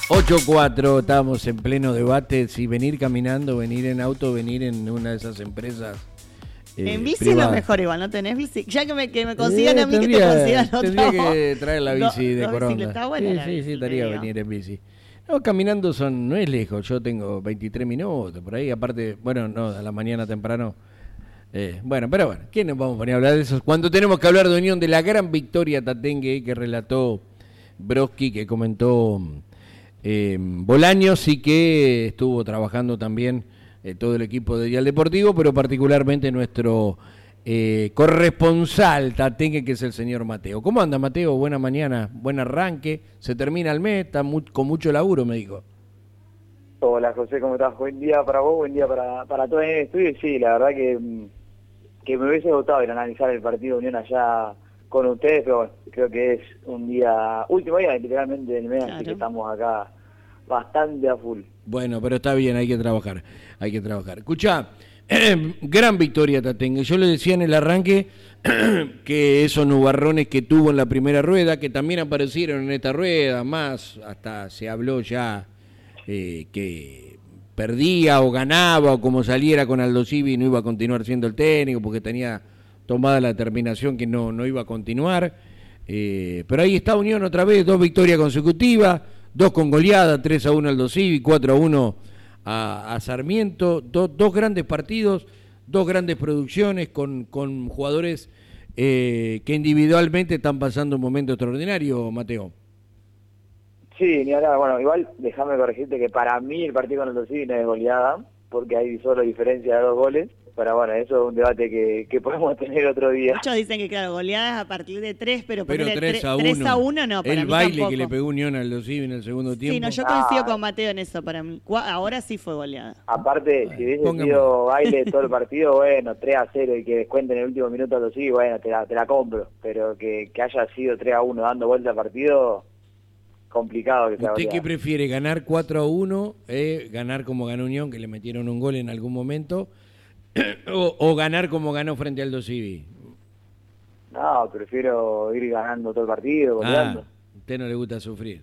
8-4, estábamos en pleno debate si venir caminando, venir en auto, venir en una de esas empresas en bici privadas. es lo mejor igual, ¿no tenés bici? Ya que me consigan a mí, que te consigan otra. Tendría que traer la bici de Coronda. Está buena Sí, estaría venir en bici. No, caminando no es lejos, yo tengo 23 minutos por ahí, aparte, bueno, no, a la mañana temprano. Bueno, ¿quién nos vamos a poner a hablar de eso? Cuando tenemos que hablar de Unión, de la gran victoria tatengue que relató Broski, que comentó Bolaños y que estuvo trabajando también todo el equipo de Dial Deportivo, pero particularmente nuestro corresponsal tatengue, que es el señor Mateo. ¿Cómo anda, Mateo? Buena mañana, buen arranque, se termina el mes, está con mucho laburo, me dijo. Hola José, ¿cómo estás? Buen día para vos, buen día para todos en el estudio. Sí, la verdad que me hubiese gustado ir a analizar el partido de Unión allá con ustedes, pero bueno, creo que es un día, último día literalmente del mes, así que estamos acá bastante a full. Bueno, pero está bien, hay que trabajar. Escuchá, gran victoria tatengue. Yo le decía en el arranque que esos nubarrones que tuvo en la primera rueda, que también aparecieron en esta rueda, más hasta se habló ya que perdía o ganaba o como saliera con Aldo Civi no iba a continuar siendo el técnico porque tenía tomada la determinación que no iba a continuar. Pero ahí está Unión otra vez, 2 victorias consecutivas, 2 con goleada, 3-1 Aldo Civi, 4-1 a Sarmiento, dos grandes partidos, 2 grandes producciones con jugadores que individualmente están pasando un momento extraordinario, Mateo. Sí, ni hablar. Bueno, igual déjame corregirte que para mí el partido con el Civi no es goleada, porque hay solo diferencia de 2 goles. Pero bueno, eso es un debate que podemos tener otro día. Muchos dicen que, claro, goleadas a partir de 3, pero 3-1 no, para el mí baile tampoco. que le pegó Unión al Aldo Civi en el segundo tiempo. Sí, no, yo coincido con Mateo en eso. Para mí, ahora sí fue goleada. Aparte, si hubiese sido baile todo el partido, bueno, 3-0 y que descuenten en el último minuto Aldo Civi, bueno, te la compro. Pero que haya sido 3-1 dando vuelta al partido, complicado que sea. ¿Usted qué prefiere, ganar 4-1, ganar como ganó Unión, que le metieron un gol en algún momento, o ganar como ganó frente al Aldo Civi? No, prefiero ir ganando todo el partido, goleando. A usted no le gusta sufrir.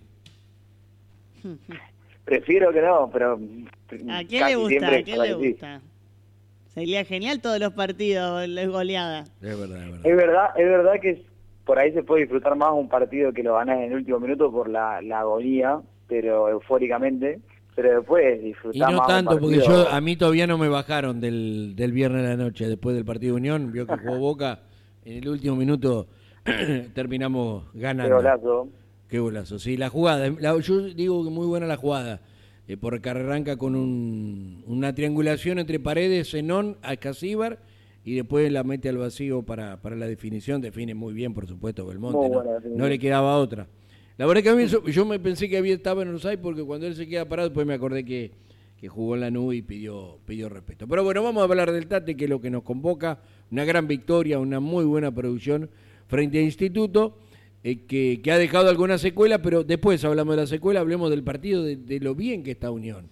Prefiero que no, pero ¿a qué le gusta? ¿A qué le gusta? Sería genial todos los partidos, la goleada. Es verdad. Es verdad que por ahí se puede disfrutar más un partido que lo ganás en el último minuto por la agonía, pero eufóricamente, pero después disfrutar más. Y no más tanto, porque a mí todavía no me bajaron del viernes a la noche, después del partido de Unión, vio que jugó Boca, en el último minuto terminamos ganando. Qué golazo. Sí, la jugada, yo digo que muy buena la jugada, porque arranca con una triangulación entre Paredes, Zenón, Alcacíbar, y después la mete al vacío para la definición. Define muy bien, por supuesto, Belmonte. No le quedaba otra. La verdad que a mí yo me pensé que estaba en Orsay, porque cuando él se queda parado, después me acordé que jugó en la nube y pidió respeto. Pero bueno, vamos a hablar del Tate, que es lo que nos convoca. Una gran victoria, una muy buena producción frente a Instituto, que ha dejado algunas secuelas, pero después hablamos de la secuela, hablemos del partido, de lo bien que está Unión.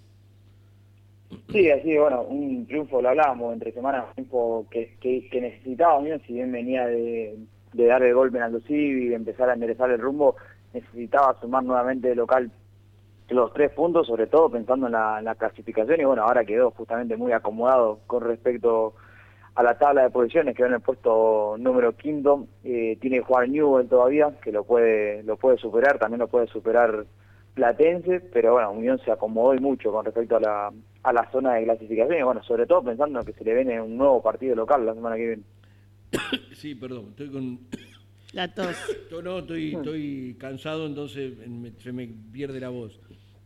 Sí, así, bueno, un triunfo, lo hablábamos entre semanas, un triunfo que necesitaba Unión, si bien venía de dar el golpe en Aldo Civi y de empezar a enderezar el rumbo, necesitaba sumar nuevamente de local los 3 puntos, sobre todo pensando en la clasificación, y bueno, ahora quedó justamente muy acomodado con respecto a la tabla de posiciones, quedó en el puesto número 5, tiene que jugar Newell todavía, que lo puede superar, también lo puede superar Platense, pero bueno, Unión se acomodó y mucho con respecto a la zona de clasificación, y bueno, sobre todo pensando en que se le viene un nuevo partido local la semana que viene. Sí, perdón, estoy con... La tos. No, estoy cansado, entonces se me pierde la voz.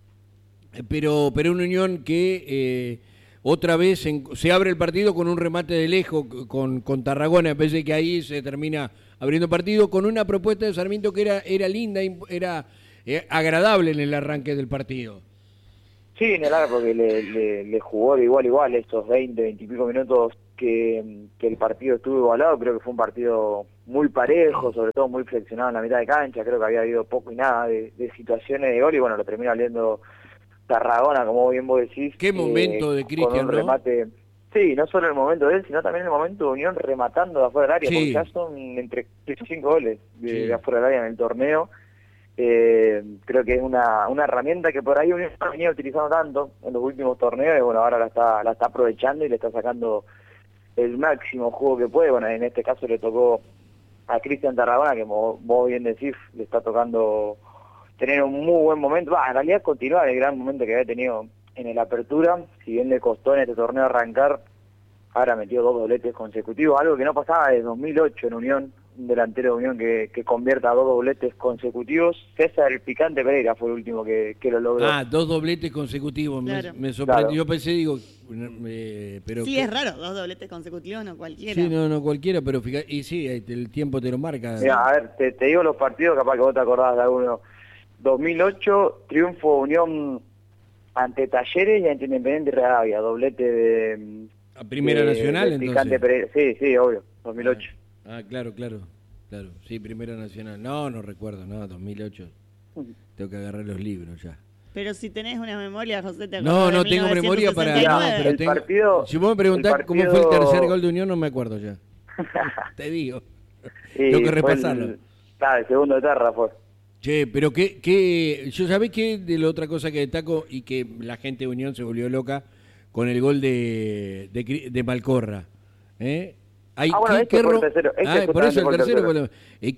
Pero una Unión que otra vez se abre el partido con un remate de lejos con Tarragona, a pesar de que ahí se termina abriendo el partido con una propuesta de Sarmiento que era linda, era agradable en el arranque del partido. Sí, porque le jugó de igual a igual estos 20 y pico minutos que el partido estuvo igualado. Creo que fue un partido muy parejo, sobre todo muy flexionado en la mitad de cancha. Creo que había habido poco y nada de situaciones de gol, y bueno, lo termina viendo Tarragona, como bien vos decís. Qué momento de Cristian, ¿no? Remate. Sí, no solo el momento de él, sino también el momento de Unión rematando de afuera del área, sí, porque ya son entre 5 goles de afuera del área en el torneo. Creo que es una herramienta que por ahí Unión no ha venido utilizando tanto en los últimos torneos, y bueno, ahora la está aprovechando y le está sacando el máximo juego que puede. Bueno, en este caso le tocó a Cristian Tarragona, que vos bien decís, le está tocando tener un muy buen momento, en realidad continuar el gran momento que había tenido en el Apertura. Si bien le costó en este torneo arrancar, ahora metió 2 dobletes consecutivos, algo que no pasaba desde 2008 en Unión, un delantero de Unión que convierta 2 dobletes consecutivos. César el Picante Pereira fue el último que lo logró. 2 dobletes consecutivos, claro. Me sorprendió. Claro. Yo pensé, pero... Sí, es raro, 2 dobletes consecutivos, no cualquiera. Sí, no cualquiera, pero fíjate, y sí, el tiempo te lo marca. Mira, a ver, te digo los partidos, capaz que vos te acordás de alguno. 2008, triunfo Unión ante Talleres y ante Independiente Rivadavia, doblete de... ¿A Primera Nacional, entonces? Pereira. Sí, obvio, 2008. Claro. Sí, Primera Nacional. No recuerdo, 2008. Tengo que agarrar los libros ya. Pero si tenés una memoria, José, te acordás. No tengo memoria para... pero tengo... partido, si vos me preguntás cómo fue el tercer gol de Unión, no me acuerdo ya. Te digo. Tengo que repasarlo. El segundo de Terra fue. Che, pero yo sabés que de la otra cosa que destaco y que la gente de Unión se volvió loca con el gol de Malcorra. Por eso el tercero.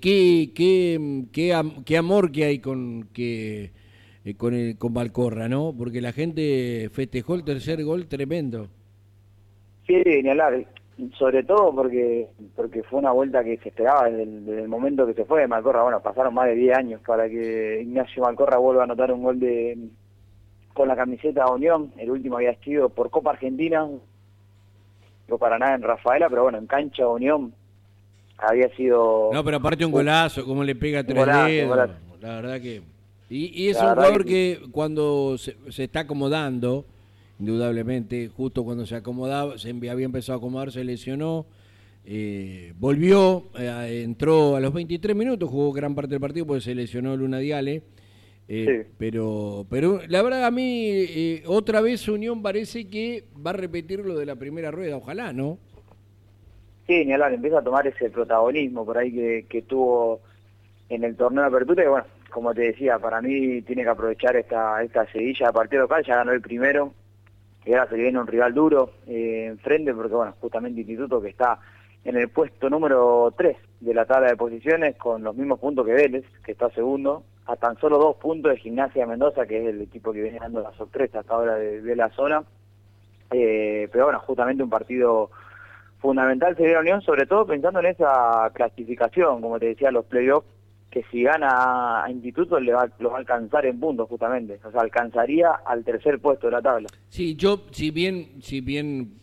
Qué amor que hay con Malcorra, ¿no? Porque la gente festejó el tercer gol tremendo. Sí, ni hablar. Sobre todo porque fue una vuelta que se esperaba desde el momento que se fue de Malcorra. Bueno, pasaron más de 10 años para que Ignacio Malcorra vuelva a anotar un gol con la camiseta de Unión. El último había sido por Copa Argentina, no para nada en Rafaela, pero bueno, en cancha de Unión había sido... No, pero aparte un golazo, como le pega 3 dedos. Golazo. La verdad que... Y es un jugador que cuando se está acomodando, indudablemente, justo cuando se acomodaba, había empezado a acomodar, se lesionó, volvió, entró a los 23 minutos, jugó gran parte del partido porque se lesionó Luna Diale, sí. pero la verdad a mí otra vez Unión parece que va a repetir lo de la primera rueda, ojalá, ¿no? Sí, ni hablar, empieza a tomar ese protagonismo por ahí que tuvo en el torneo de apertura, y bueno, como te decía, para mí tiene que aprovechar esta seguilla de partido local. Ya ganó el primero, y ahora se le viene un rival duro enfrente, porque bueno, justamente Instituto, que está en el puesto número 3 de la tabla de posiciones, con los mismos puntos que Vélez, que está segundo, a tan solo 2 puntos de Gimnasia Mendoza, que es el equipo que viene dando la sorpresa hasta ahora de la zona. Pero bueno, justamente un partido fundamental sería la Unión, sobre todo pensando en esa clasificación, como te decía, los playoffs, que si gana a Instituto los va a alcanzar en puntos, justamente. O sea, alcanzaría al tercer puesto de la tabla. Sí, yo, si bien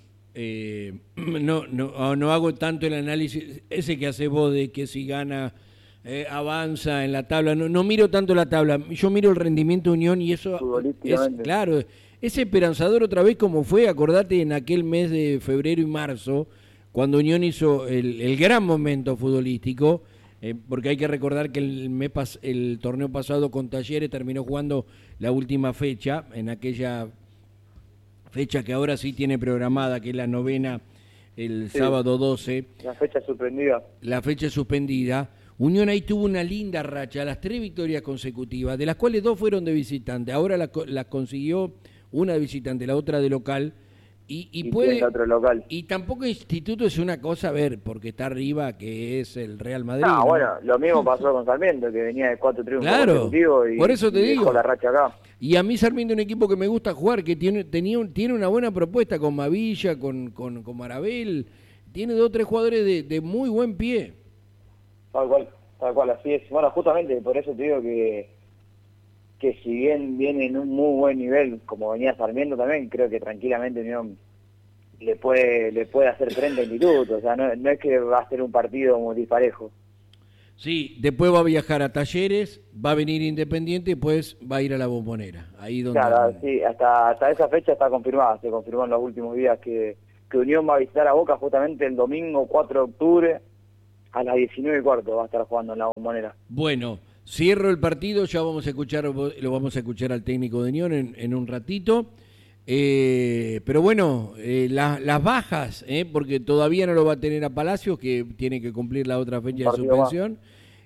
no hago tanto el análisis ese que haces vos de que si gana avanza en la tabla, no miro tanto la tabla, yo miro el rendimiento de Unión, y eso es claro, es esperanzador otra vez, como fue, acordate, en aquel mes de febrero y marzo, cuando Unión hizo el gran momento futbolístico. Porque hay que recordar que el torneo pasado con Talleres terminó jugando la última fecha, en aquella fecha que ahora sí tiene programada, que es la 9ª, el sábado 12. La fecha suspendida. La fecha suspendida. Unión ahí tuvo una linda racha, las 3 victorias consecutivas, de las cuales 2 fueron de visitante. Ahora las consiguió una de visitante, la otra de local. Y puede, otro local. Y tampoco Instituto es una cosa, a ver, porque está arriba, que es el Real Madrid. ¿no? Bueno, lo mismo pasó con Sarmiento, que venía de 4 triunfos consecutivos, y por eso te digo, la racha acá. Y a mí Sarmiento es un equipo que me gusta jugar, que tiene una buena propuesta con Mavilla, con Marabel, tiene 2 o 3 jugadores de muy buen pie. Tal cual, así es. Bueno, justamente por eso te digo que si bien viene en un muy buen nivel, como venía Sarmiento también, creo que tranquilamente Unión le puede hacer frente a Instituto. O sea, no es que va a ser un partido muy disparejo. Sí, después va a viajar a Talleres, va a venir Independiente y después va a ir a la Bombonera. Ahí donde... Claro, sí, hasta esa fecha está confirmada. Se confirmó en los últimos días que Unión va a visitar a Boca justamente el domingo 4 de octubre a las 19:15. Va a estar jugando en la Bombonera. Bueno, cierro el partido, ya lo vamos a escuchar al técnico de Unión en un ratito. Pero bueno, las bajas, porque todavía no lo va a tener a Palacios, que tiene que cumplir la otra fecha de suspensión.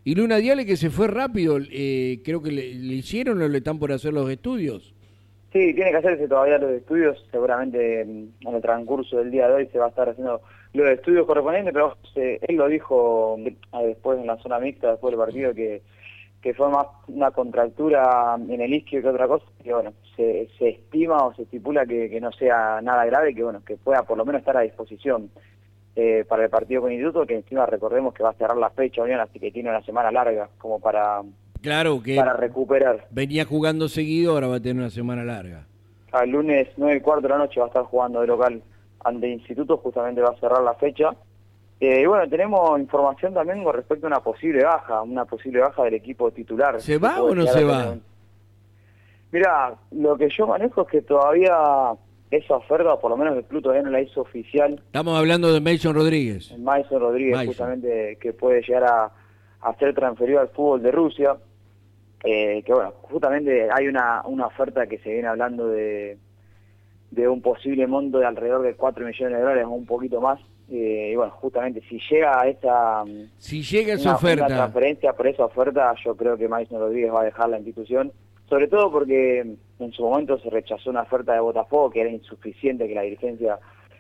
Y Luna Diale que se fue rápido, creo que le hicieron o le están por hacer los estudios. Sí, tiene que hacerse todavía los estudios, seguramente en el transcurso del día de hoy se va a estar haciendo los estudios correspondientes, pero él lo dijo después en la zona mixta, después del partido, que fue más una contractura en el isquio que otra cosa, que bueno, se estima o se estipula que no sea nada grave, que bueno, que pueda por lo menos estar a disposición para el partido con Instituto, que encima recordemos que va a cerrar la fecha Unión, así que tiene una semana larga como para recuperar. Venía jugando seguido, ahora va a tener una semana larga. El lunes 9:15 de la noche va a estar jugando de local ante Instituto, justamente va a cerrar la fecha. Y bueno, tenemos información también con respecto a una posible baja del equipo titular. ¿Se va o no se va? Mira, lo que yo manejo es que todavía esa oferta, por lo menos el club todavía no la hizo oficial. Estamos hablando de Mason Rodríguez. Justamente, que puede llegar a ser transferido al fútbol de Rusia. Que bueno, justamente hay una oferta que se viene hablando de un posible monto de alrededor de 4 millones de dólares o un poquito más. Y bueno, justamente si llega esa oferta, una transferencia por esa oferta, yo creo que Mason Rodríguez va a dejar la institución, sobre todo porque en su momento se rechazó una oferta de Botafogo que era insuficiente, que la dirigencia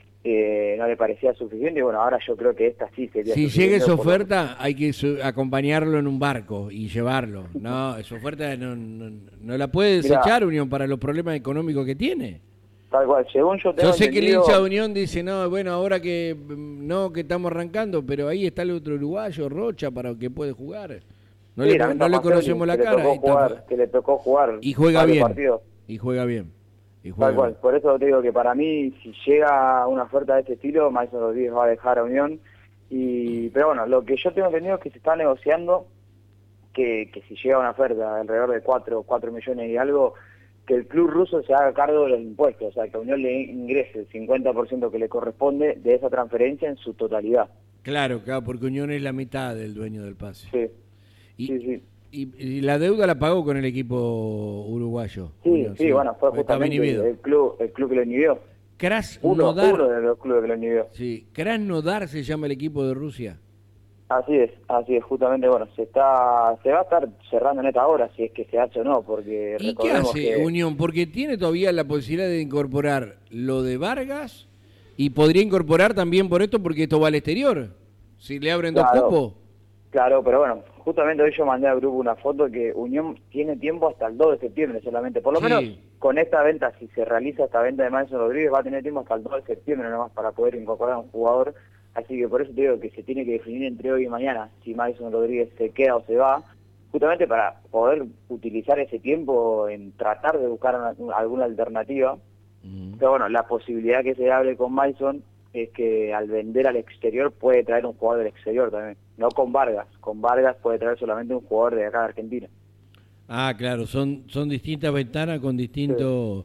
no le parecía suficiente, y bueno, ahora yo creo que esta sí sería si llega esa oferta, hay que acompañarlo en un barco y llevarlo. No, esa oferta no la puede desechar Unión para los problemas económicos que tiene. Tal cual, según yo tengo sé que el hincha de Unión dice, no, bueno, ahora que estamos arrancando, pero ahí está el otro uruguayo, Rocha, para que puede jugar. No le conocemos la cara. Que le tocó jugar y juega bien. Y juega bien. Tal cual, por eso te digo que para mí, si llega una oferta de este estilo, Mason Rodríguez va a dejar a Unión. Pero bueno, lo que yo tengo entendido es que se está negociando que si llega una oferta de alrededor de 4 millones y algo, que el club ruso se haga cargo de los impuestos, o sea, que a Unión le ingrese el 50% que le corresponde de esa transferencia en su totalidad. Claro, porque Unión es la mitad del dueño del pase. Sí. Sí. Y la deuda la pagó con el equipo uruguayo. Sí, bueno, fue justamente el club que lo inhibió. Krasnodar. Uno de los clubes que lo inhibió. Sí, Krasnodar se llama el equipo de Rusia. Así es, justamente, bueno, se va a estar cerrando en esta hora, si es que se hace o no, porque ¿y qué hace Unión? Porque tiene todavía la posibilidad de incorporar lo de Vargas y podría incorporar también por esto, porque esto va al exterior, si le abren 2 cupos. Claro, pero bueno, justamente hoy yo mandé al grupo una foto que Unión tiene tiempo hasta el 2 de septiembre solamente, por lo menos con esta venta, si se realiza esta venta de Mason Rodríguez, va a tener tiempo hasta el 2 de septiembre nomás para poder incorporar a un jugador. Así que por eso te digo que se tiene que definir entre hoy y mañana si Mason Rodríguez se queda o se va, justamente para poder utilizar ese tiempo en tratar de buscar alguna alternativa. Pero bueno, la posibilidad que se hable con Mason es que al vender al exterior puede traer un jugador del exterior también, no con Vargas puede traer solamente un jugador de acá de Argentina. Ah, claro, son distintas ventanas con distinto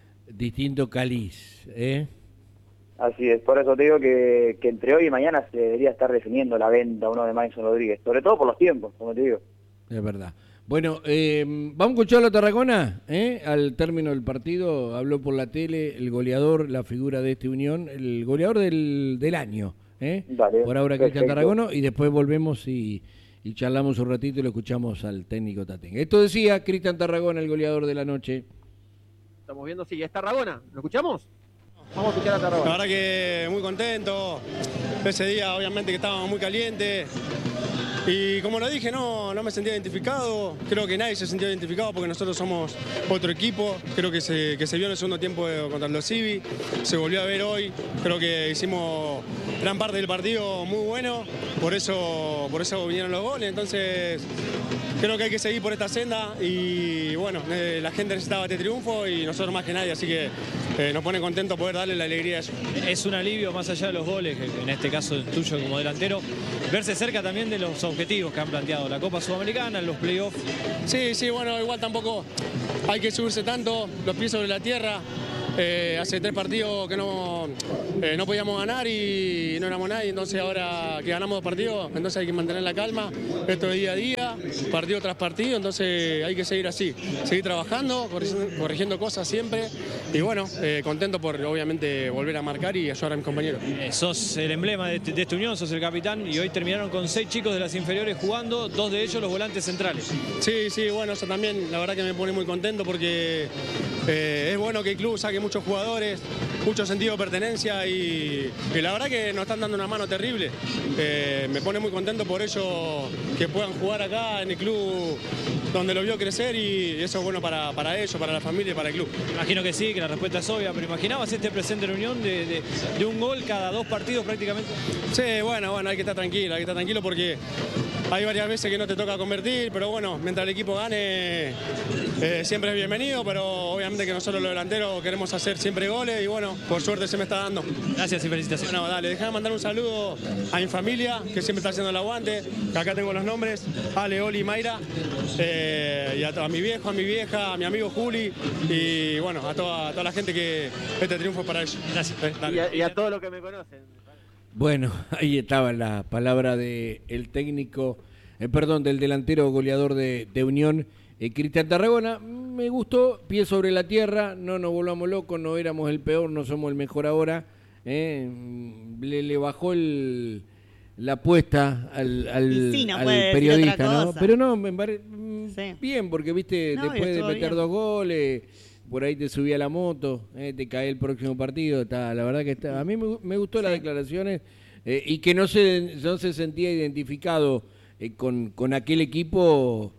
caliz, ¿eh? Así es, por eso te digo que entre hoy y mañana se debería estar definiendo la venta uno de Mason Rodríguez, sobre todo por los tiempos, como te digo. Es verdad. Bueno, vamos a escuchar a Tarragona, al término del partido, habló por la tele el goleador, la figura de Unión, el goleador del año, Dale, por ahora Cristian Tarragona, y después volvemos y charlamos un ratito y lo escuchamos al técnico Tatengue. Esto decía Cristian Tarragona, el goleador de la noche. Estamos viendo si ya es Tarragona, ¿lo escuchamos? Vamos a escuchar a Tarragona. La verdad que muy contento, ese día obviamente que estábamos muy calientes y como lo dije no me sentía identificado, creo que nadie se sintió identificado porque nosotros somos otro equipo, creo que se vio en el segundo tiempo contra el Civi, se volvió a ver hoy, creo que hicimos gran parte del partido muy bueno, por eso vinieron los goles, entonces creo que hay que seguir por esta senda y bueno, la gente necesitaba este triunfo y nosotros más que nadie, así que nos pone contento poder darle la alegría a eso. Es un alivio más allá de los goles, en este caso el tuyo como delantero, verse cerca también de los objetivos que han planteado, la Copa Sudamericana, los playoffs. Sí, bueno, igual tampoco hay que subirse tanto, los pies sobre la tierra. Hace 3 partidos que no podíamos ganar y no éramos nadie, entonces ahora que ganamos 2 partidos, entonces hay que mantener la calma, esto de día a día día, partido tras partido, entonces hay que seguir así, seguir trabajando, corrigiendo cosas siempre y bueno, contento por obviamente volver a marcar y ayudar a mis compañeros. Sos el emblema de esta unión, sos el capitán y hoy terminaron con 6 chicos de las inferiores jugando, 2 de ellos los volantes centrales. Sí, bueno, eso también la verdad que me pone muy contento porque es bueno que el club saque muchos jugadores, mucho sentido de pertenencia y la verdad que nos están dando una mano terrible. Me pone muy contento por ellos que puedan jugar acá en el club donde lo vio crecer y eso es bueno para ellos, para la familia y para el club. Imagino que sí, que la respuesta es obvia, pero ¿imaginabas este presente en Unión de un gol cada 2 partidos prácticamente? Sí, bueno, hay que estar tranquilo porque hay varias veces que no te toca convertir, pero bueno, mientras el equipo gane siempre es bienvenido, pero obviamente que nosotros los delanteros queremos hacer siempre goles y bueno, por suerte se me está dando. Gracias y felicitaciones. Bueno, dale, déjame mandar un saludo a mi familia, que siempre está haciendo el aguante, que acá tengo los nombres, Ale, Oli y Mayra, y a mi viejo, a mi vieja, a mi amigo Juli, y bueno, a toda la gente que este triunfo es para ellos. Gracias. Y a todos los que me conocen. Bueno, ahí estaba la palabra del técnico, del delantero goleador de Unión, Cristian Tarragona. Me gustó, pie sobre la tierra, no nos volvamos locos, no éramos el peor, no somos el mejor ahora. Le bajó la apuesta al periodista, ¿no? Pero no, me parece bien, porque viste, no, después de meter 2 goles, por ahí te subía la moto, te cae el próximo partido. La verdad que a mí me gustó las declaraciones y que no se sentía identificado con aquel equipo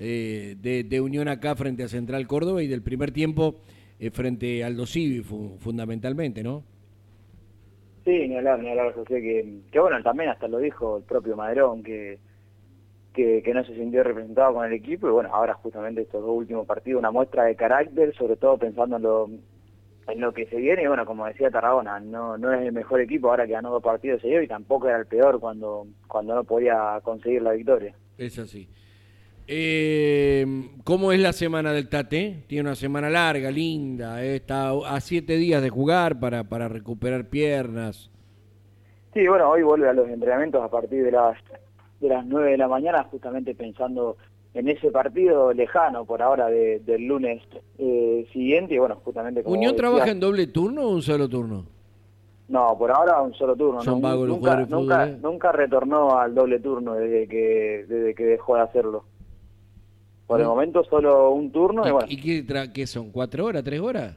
de Unión acá frente a Central Córdoba y del primer tiempo frente al Aldo Civi fundamentalmente, ¿no? Sí, ni hablar, José, que bueno, también hasta lo dijo el propio Madrón, que no se sintió representado con el equipo y bueno, ahora justamente estos 2 últimos partidos, una muestra de carácter, sobre todo pensando en lo que se viene y bueno, como decía Tarragona, no es el mejor equipo ahora que ganó 2 partidos seguidos y tampoco era el peor cuando no podía conseguir la victoria. Es así. ¿Cómo es la semana del Tate? Tiene una semana larga, linda, está a 7 días de jugar para recuperar piernas. Sí, bueno, hoy vuelve a los entrenamientos a partir de las 9 de la mañana, justamente pensando en ese partido lejano por ahora del lunes siguiente y bueno, justamente como ¿Unión trabaja en doble turno o un solo turno? No, por ahora un solo turno. Son vagos los jugadores de fútbol, nunca retornó al doble turno desde que dejó de hacerlo. Por el momento solo un turno y bueno. ¿Y qué son? ¿4 horas, 3 horas?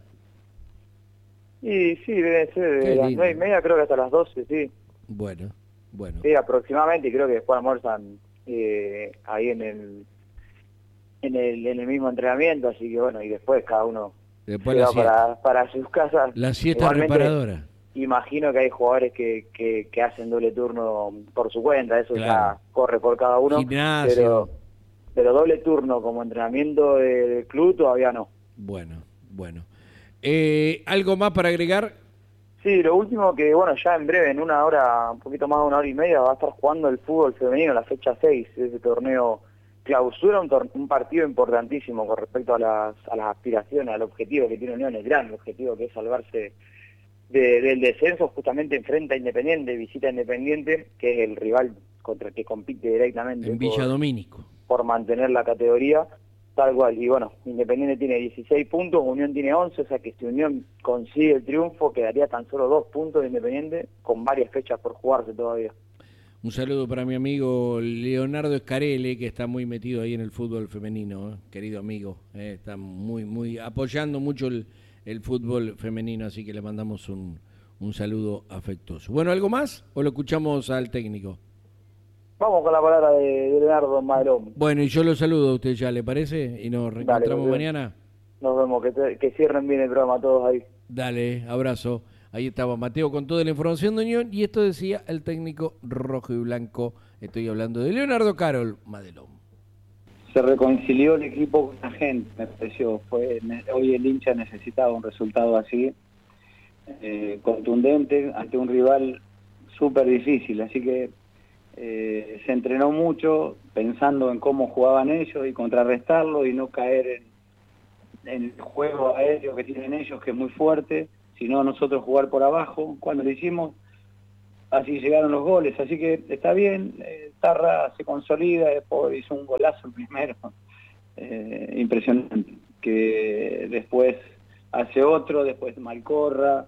Y sí, debe ser de las 9:30 creo que hasta las 12, sí. Bueno. Sí, aproximadamente, y creo que después almuerzan ahí en el mismo entrenamiento, así que bueno, y después cada uno para sus casas. La siesta reparadora. Imagino que hay jugadores que hacen doble turno por su cuenta, eso claro. Ya corre por cada uno. Gimnasio. Pero doble turno como entrenamiento del club todavía no. Bueno. ¿Algo más para agregar? Sí, lo último que, bueno, ya en breve, en una hora, un poquito más de 1 hora y media, va a estar jugando el fútbol femenino, la fecha 6 de ese torneo clausura, un partido importantísimo con respecto a las aspiraciones, al objetivo que tiene Unión, el gran objetivo que es salvarse del descenso, justamente enfrenta a Independiente, visita a Independiente, que es el rival contra el que compite directamente. En Villa Domínico. Por mantener la categoría. Tal cual, y bueno, Independiente tiene 16 puntos, Unión tiene 11, o sea que si Unión consigue el triunfo quedaría tan solo 2 puntos de Independiente con varias fechas por jugarse todavía. Un saludo para mi amigo Leonardo Escarele, que está muy metido ahí en el fútbol femenino, querido amigo, está muy apoyando mucho el fútbol femenino, así que le mandamos un saludo afectuoso. Bueno, ¿algo más o lo escuchamos al técnico? Vamos con la palabra de Leonardo Madrón. Bueno, y yo lo saludo a usted ya, ¿le parece? Y nos reencontramos mañana. Nos vemos, que cierren bien el programa todos ahí. Dale, abrazo. Ahí estaba Mateo con toda la información de Unión y esto decía el técnico rojo y blanco. Estoy hablando de Leonardo Carol Madelón. Se reconcilió el equipo con la gente, me pareció. Hoy el hincha necesitaba un resultado así, contundente, ante un rival súper difícil, así que se entrenó mucho pensando en cómo jugaban ellos y contrarrestarlo y no caer en el juego aéreo que tienen ellos, que es muy fuerte, sino nosotros jugar por abajo. Cuando lo hicimos, así llegaron los goles, así que está bien. Tarra se consolida, después hizo un golazo el primero, impresionante, que después hace otro, después Malcorra,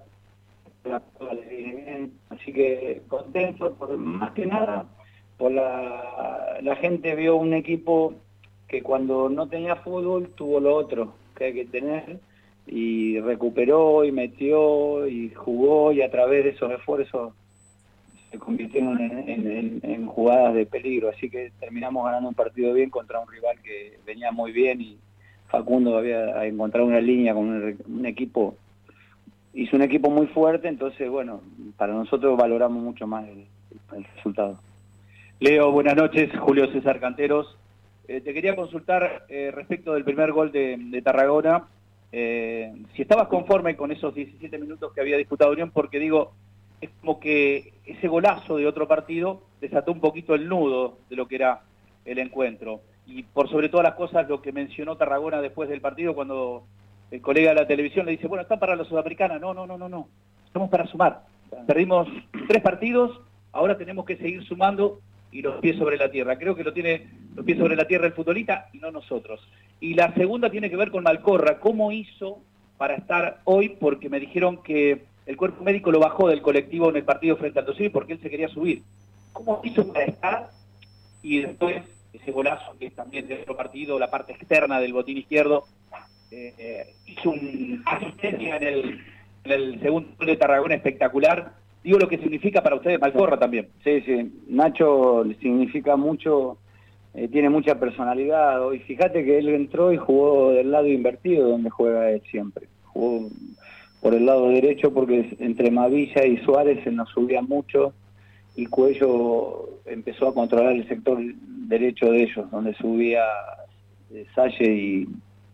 así que contento, más que nada, por la gente vio un equipo que cuando no tenía fútbol tuvo lo otro que hay que tener, y recuperó y metió y jugó, y a través de esos esfuerzos se convirtieron en jugadas de peligro, así que terminamos ganando un partido bien contra un rival que venía muy bien, y Facundo había encontrado una línea con un equipo, hizo un equipo muy fuerte, entonces bueno, para nosotros valoramos mucho más el resultado. Leo, buenas noches, Julio César Canteros. Te quería consultar respecto del primer gol de Tarragona, si estabas conforme con esos 17 minutos que había disputado Unión, porque digo, es como que ese golazo de otro partido desató un poquito el nudo de lo que era el encuentro. Y por sobre todas las cosas, lo que mencionó Tarragona después del partido, cuando el colega de la televisión le dice, bueno, están para la Sudamericana. No, estamos para sumar. Perdimos 3 partidos, ahora tenemos que seguir sumando y los pies sobre la tierra. Creo que lo tiene los pies sobre la tierra el futbolista y no nosotros. Y la segunda tiene que ver con Malcorra. ¿Cómo hizo para estar hoy? Porque me dijeron que el cuerpo médico lo bajó del colectivo en el partido frente al Aldosivi porque él se quería subir. ¿Cómo hizo para estar? Y después ese golazo, que es también de otro partido, la parte externa del botín izquierdo, hizo una asistencia en el segundo gol de Tarragona espectacular. Digo lo que significa para ustedes Malcorra también. Sí, Nacho significa mucho, tiene mucha personalidad. Y fíjate que él entró y jugó del lado invertido donde juega él siempre. Jugó por el lado derecho porque entre Mavilla y Suárez se nos subía mucho, y Cuello empezó a controlar el sector derecho de ellos, donde subía Salle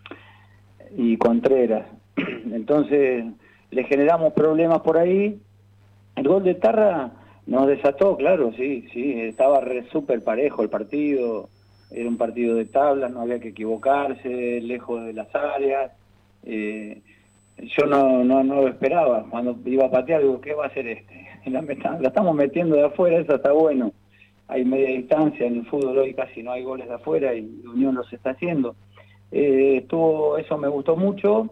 y Contreras. Entonces le generamos problemas por ahí. El gol de Tarra nos desató, claro, sí, estaba súper parejo el partido, era un partido de tablas, no había que equivocarse, lejos de las áreas. Yo no lo esperaba, cuando iba a patear digo, ¿qué va a hacer este? La estamos metiendo de afuera, eso está bueno. Hay media distancia, en el fútbol hoy casi no hay goles de afuera y Unión los está haciendo. Eso me gustó mucho.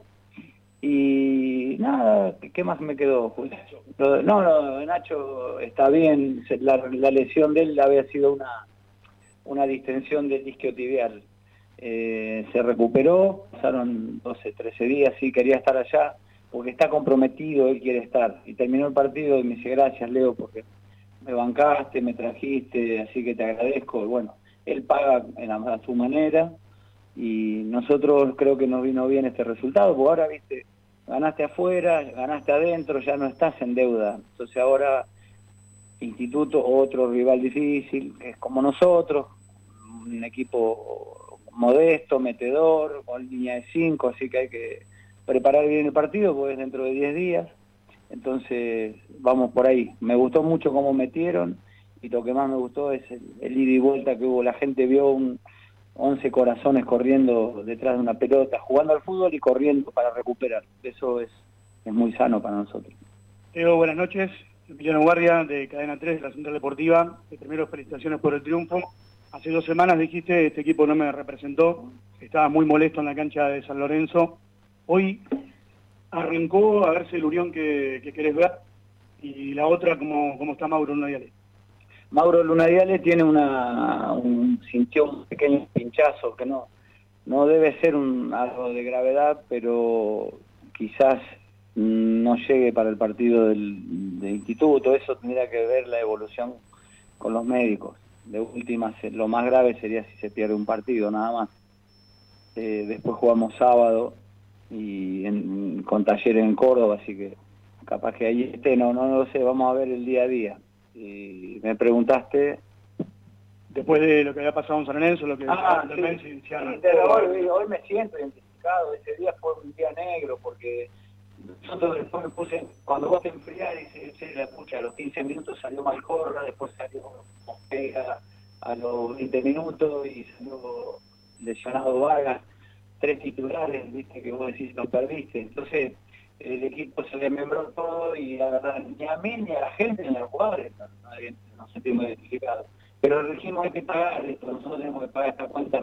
Y nada, ¿qué más me quedó? No, Nacho está bien, la lesión de él había sido una distensión del isquiotibial. Se recuperó, pasaron 12, 13 días, sí, quería estar allá, porque está comprometido, él quiere estar. Y terminó el partido y me dice, gracias Leo, porque me bancaste, me trajiste, así que te agradezco. Y bueno, él paga a su manera, y nosotros creo que nos vino bien este resultado, porque ahora, viste, ganaste afuera, ganaste adentro, ya no estás en deuda. Entonces ahora Instituto, otro rival difícil, que es como nosotros, un equipo modesto, metedor, con línea de 5, así que hay que preparar bien el partido, porque es dentro de 10 días. Entonces vamos por ahí. Me gustó mucho cómo metieron, y lo que más me gustó es el ida y vuelta que hubo. La gente vio 11 corazones corriendo detrás de una pelota, jugando al fútbol y corriendo para recuperar. Eso es muy sano para nosotros. Leo, buenas noches. Emiliano Guardia, de Cadena 3, de la Central Deportiva. Primero, felicitaciones por el triunfo. Hace 2 semanas dijiste, este equipo no me representó, estabas muy molesto en la cancha de San Lorenzo. Hoy arrancó a verse el Unión que querés ver, y la otra, ¿cómo está Mauro Lunadiale? Mauro Lunadiale tiene sintió un pequeño pinchazo, que no debe ser algo de gravedad, pero quizás no llegue para el partido de Instituto. Eso tendría que ver la evolución con los médicos. De última, lo más grave sería si se pierde un partido, nada más. Después jugamos sábado y con Talleres en Córdoba, así que capaz que ahí no lo sé, vamos a ver el día a día. Y me preguntaste... Después de lo que había pasado en San Lorenzo, lo que... Hoy me siento identificado. Ese día fue un día negro, porque nosotros después me puse... Cuando vos te enfriás, a los 15 minutos salió Malcorra, después salió Mosquera a los 20 minutos y salió lesionado Vargas. 3 titulares, viste, que vos decís, los perdiste. Entonces el equipo se desmembró todo y la verdad, ni a mí, ni a la gente, ni a los jugadores nos sentimos identificados. Pero dijimos hay que pagar esto, nosotros tenemos que pagar esta cuenta